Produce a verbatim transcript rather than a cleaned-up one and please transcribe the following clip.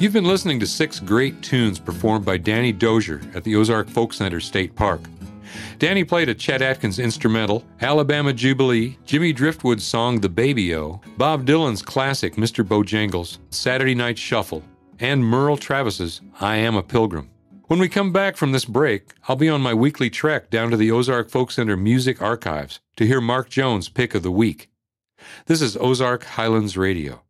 You've been listening to six great tunes performed by Danny Dozier at the Ozark Folk Center State Park. Danny played a Chet Atkins instrumental, Alabama Jubilee, Jimmy Driftwood's song The Baby-O, Bob Dylan's classic Mister Bojangles, Saturday Night Shuffle, and Merle Travis's I Am a Pilgrim. When we come back from this break, I'll be on my weekly trek down to the Ozark Folk Center Music Archives to hear Mark Jones' Pick of the Week. This is Ozark Highlands Radio.